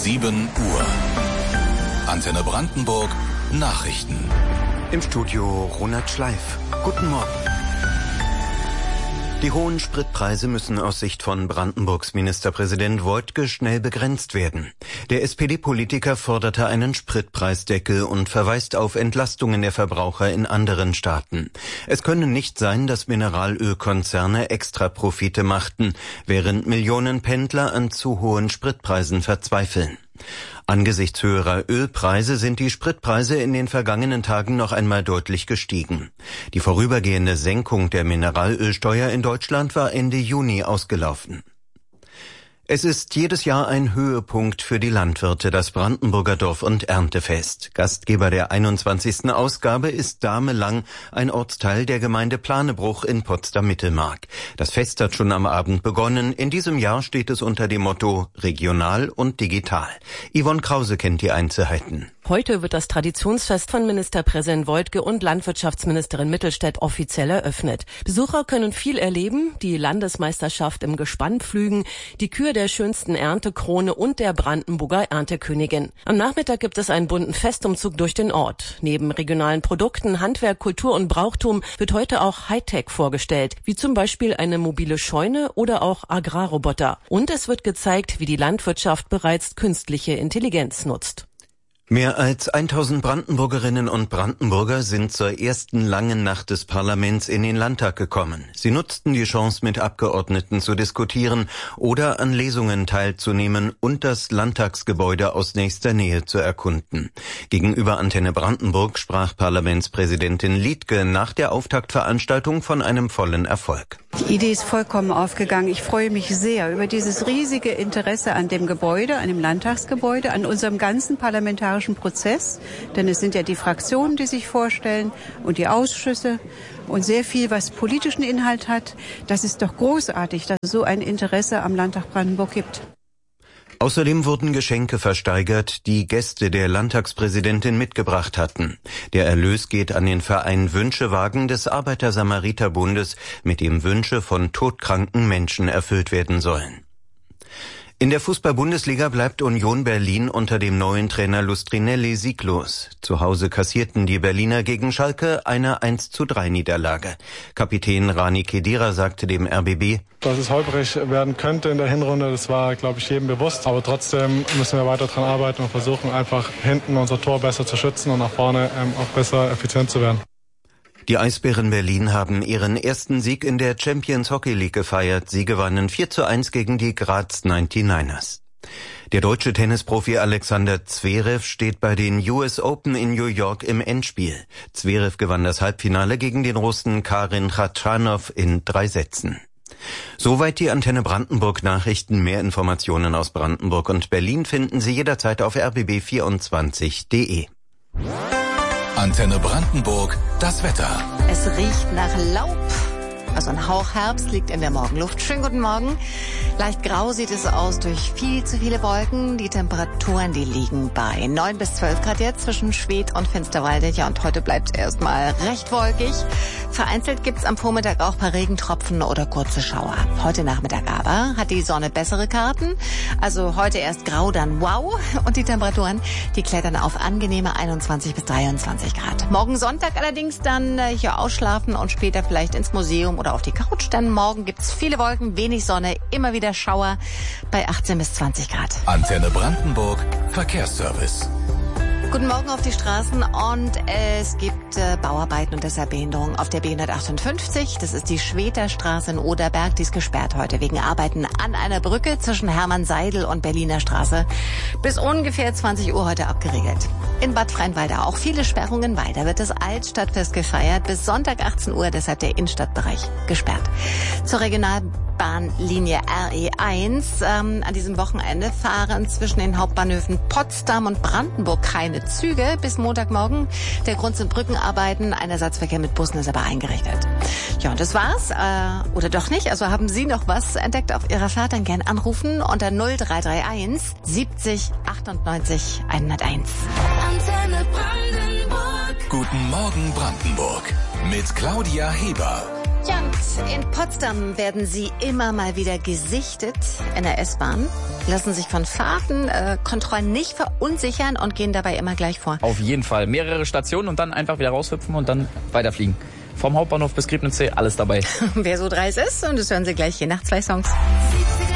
7 Uhr. Antenne Brandenburg Nachrichten. Im Studio Ronald Schleif. Guten Morgen. Die hohen Spritpreise müssen aus Sicht von Brandenburgs Ministerpräsident Woidke schnell begrenzt werden. Der SPD-Politiker forderte einen Spritpreisdeckel und verweist auf Entlastungen der Verbraucher in anderen Staaten. Es könne nicht sein, dass Mineralölkonzerne Extraprofite machten, während Millionen Pendler an zu hohen Spritpreisen verzweifeln. Angesichts höherer Ölpreise sind die Spritpreise in den vergangenen Tagen noch einmal deutlich gestiegen. Die vorübergehende Senkung der Mineralölsteuer in Deutschland war Ende Juni ausgelaufen. Es ist jedes Jahr ein Höhepunkt für die Landwirte, das Brandenburger Dorf- und Erntefest. Gastgeber der 21. Ausgabe ist Damelang, ein Ortsteil der Gemeinde Planebruch in Potsdam-Mittelmark. Das Fest hat schon am Abend begonnen. In diesem Jahr steht es unter dem Motto regional und digital. Yvonne Krause kennt die Einzelheiten. Heute wird das Traditionsfest von Ministerpräsident Woidke und Landwirtschaftsministerin Mittelstädt offiziell eröffnet. Besucher können viel erleben, die Landesmeisterschaft im Gespannpflügen, die Kür der schönsten Erntekrone und der Brandenburger Erntekönigin. Am Nachmittag gibt es einen bunten Festumzug durch den Ort. Neben regionalen Produkten, Handwerk, Kultur und Brauchtum wird heute auch Hightech vorgestellt, wie zum Beispiel eine mobile Scheune oder auch Agrarroboter. Und es wird gezeigt, wie die Landwirtschaft bereits künstliche Intelligenz nutzt. Mehr als 1000 Brandenburgerinnen und Brandenburger sind zur ersten langen Nacht des Parlaments in den Landtag gekommen. Sie nutzten die Chance, mit Abgeordneten zu diskutieren oder an Lesungen teilzunehmen und das Landtagsgebäude aus nächster Nähe zu erkunden. Gegenüber Antenne Brandenburg sprach Parlamentspräsidentin Liedtke nach der Auftaktveranstaltung von einem vollen Erfolg. Die Idee ist vollkommen aufgegangen. Ich freue mich sehr über dieses riesige Interesse an dem Gebäude, an dem Landtagsgebäude, an unserem ganzen parlamentarischen Prozess, denn es sind ja die Fraktionen, die sich vorstellen und die Ausschüsse und sehr viel, was politischen Inhalt hat. Das ist doch großartig, dass es so ein Interesse am Landtag Brandenburg gibt. Außerdem wurden Geschenke versteigert, die Gäste der Landtagspräsidentin mitgebracht hatten. Der Erlös geht an den Verein Wünschewagen des Arbeiter-Samariter-Bundes, mit dem Wünsche von todkranken Menschen erfüllt werden sollen. In der Fußball-Bundesliga bleibt Union Berlin unter dem neuen Trainer Lustrinelli sieglos. Zu Hause kassierten die Berliner gegen Schalke eine 1:3 Niederlage. Kapitän Rani Khedira sagte dem RBB: Dass es holprig werden könnte in der Hinrunde, das war, glaube ich, jedem bewusst. Aber trotzdem müssen wir weiter dran arbeiten und versuchen, einfach hinten unser Tor besser zu schützen und nach vorne auch besser effizient zu werden. Die Eisbären Berlin haben ihren ersten Sieg in der Champions Hockey League gefeiert. Sie gewannen 4:1 gegen die Graz 99ers. Der deutsche Tennisprofi Alexander Zverev steht bei den US Open in New York im Endspiel. Zverev gewann das Halbfinale gegen den Russen Karin Khachanov in 3 Sätzen. Soweit die Antenne Brandenburg Nachrichten. Mehr Informationen aus Brandenburg und Berlin finden Sie jederzeit auf rbb24.de. Antenne Brandenburg, das Wetter. Es riecht nach Laub. Also ein Hauch Herbst liegt in der Morgenluft. Schönen guten Morgen. Leicht grau sieht es aus durch viel zu viele Wolken. Die Temperaturen, die liegen bei 9 bis 12 Grad jetzt zwischen Schwedt und Finsterwalde. Ja, und heute bleibt es erstmal recht wolkig. Vereinzelt gibt's am Vormittag auch ein paar Regentropfen oder kurze Schauer. Heute Nachmittag aber hat die Sonne bessere Karten. Also heute erst grau, dann wow. Und die Temperaturen, die klettern auf angenehme 21 bis 23 Grad. Morgen Sonntag allerdings dann hier ausschlafen und später vielleicht ins Museum oder auf die Couch, denn morgen gibt's viele Wolken, wenig Sonne, immer wieder Schauer bei 18 bis 20 Grad. Antenne Brandenburg, Verkehrsservice. Guten Morgen auf die Straßen und es gibt Bauarbeiten und deshalb Behinderungen auf der B158. Das ist die Schweter Straße in Oderberg. Die ist gesperrt heute wegen Arbeiten an einer Brücke zwischen Hermann-Seidel und Berliner Straße. Bis ungefähr 20 Uhr heute abgeriegelt. In Bad Freienwalde auch viele Sperrungen. Weiter wird das Altstadtfest gefeiert. Bis Sonntag 18 Uhr, deshalb der Innenstadtbereich gesperrt. Zur Regionalbahnlinie RE1 an diesem Wochenende fahren zwischen den Hauptbahnhöfen Potsdam und Brandenburg keine Züge bis Montagmorgen. Der Grund sind Brückenarbeiten. Ein Ersatzverkehr mit Bussen ist aber eingerichtet. Ja, und das war's. Oder doch nicht. Also haben Sie noch was entdeckt auf Ihrer Fahrt, dann gern anrufen unter 0331 70 98 101. Antenne Brandenburg. Guten Morgen Brandenburg mit Claudia Heber. Ja, und in Potsdam werden sie immer mal wieder gesichtet in der S-Bahn, lassen sich von Fahrtenkontrollen nicht verunsichern und gehen dabei immer gleich vor. Auf jeden Fall. Mehrere Stationen und dann einfach wieder raushüpfen und dann weiterfliegen. Vom Hauptbahnhof bis Griebnitzsee, alles dabei. Wer so dreist ist, und das hören Sie gleich hier nach 2 Songs.